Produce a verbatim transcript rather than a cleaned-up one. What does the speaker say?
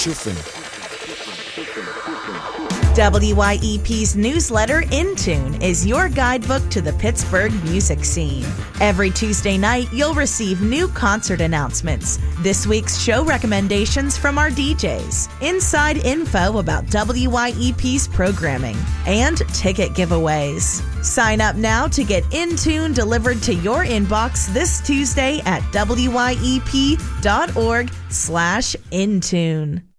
enchufen. W Y E P's newsletter, In Tune, is your guidebook to the Pittsburgh music scene. Every Tuesday night, you'll receive new concert announcements, this week's show recommendations from our D Js, inside info about W Y E P's programming, and ticket giveaways. Sign up now to get In Tune delivered to your inbox this Tuesday at W Y E P dot org slash In Tune.